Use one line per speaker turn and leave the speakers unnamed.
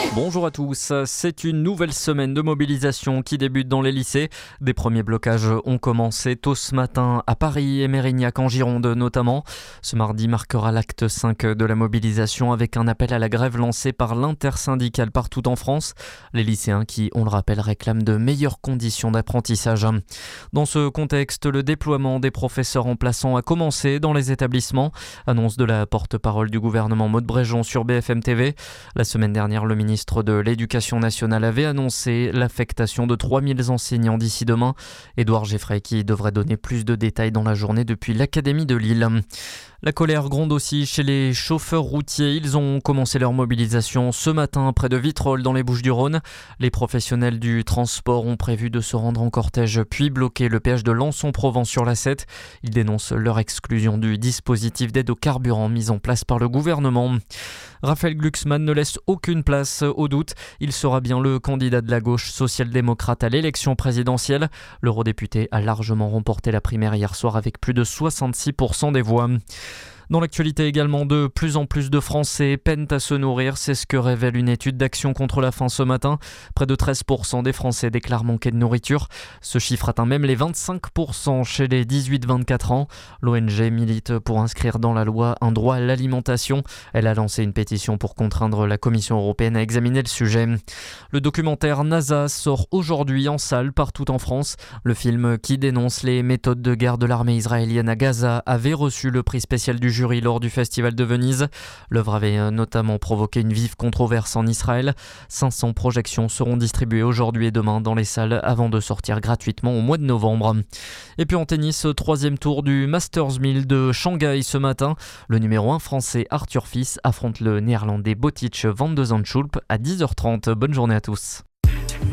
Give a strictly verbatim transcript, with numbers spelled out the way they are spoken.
Bonjour à tous, c'est une nouvelle semaine de mobilisation qui débute dans les lycées. Des premiers blocages ont commencé tôt ce matin à Paris et Mérignac en Gironde notamment. Ce mardi marquera l'acte cinq de la mobilisation avec un appel à la grève lancé par l'intersyndicale partout en France. Les lycéens qui, on le rappelle, réclament de meilleures conditions d'apprentissage. Dans ce contexte, le déploiement des professeurs remplaçants a commencé dans les établissements. Annonce de la porte-parole du gouvernement Maud Bréjon sur B F M T V. La semaine dernière, le ministre de l'Éducation nationale avait annoncé l'affectation de trois mille enseignants d'ici demain. Édouard Geffray qui devrait donner plus de détails dans la journée depuis l'Académie de Lille. La colère gronde aussi chez les chauffeurs routiers. Ils ont commencé leur mobilisation ce matin près de Vitrolles dans les Bouches-du-Rhône. Les professionnels du transport ont prévu de se rendre en cortège puis bloquer le péage de Lançon-Provence sur l'A sept. Ils dénoncent leur exclusion du dispositif d'aide au carburant mis en place par le gouvernement. Raphaël Glucksmann ne laisse aucune place au doute. Il sera bien le candidat de la gauche social-démocrate à l'élection présidentielle. L'eurodéputé a largement remporté la primaire hier soir avec plus de soixante-six pour cent des voix. Dans l'actualité également, de plus en plus de Français peinent à se nourrir. C'est ce que révèle une étude d'Action contre la faim ce matin. Près de treize pour cent des Français déclarent manquer de nourriture. Ce chiffre atteint même les vingt-cinq pour cent chez les dix-huit vingt-quatre ans. L'O N G milite pour inscrire dans la loi un droit à l'alimentation. Elle a lancé une pétition pour contraindre la Commission européenne à examiner le sujet. Le documentaire NASA sort aujourd'hui en salle partout en France. Le film qui dénonce les méthodes de guerre de l'armée israélienne à Gaza avait reçu le prix spécial du jury lors du Festival de Venise. L'œuvre avait notamment provoqué une vive controverse en Israël. cinq cents projections seront distribuées aujourd'hui et demain dans les salles avant de sortir gratuitement au mois de novembre. Et puis en tennis, troisième tour du Masters mille de Shanghai ce matin. Le numéro un français Arthur Fils affronte le néerlandais Botic van de Zandschulp à dix heures trente. Bonne journée à tous.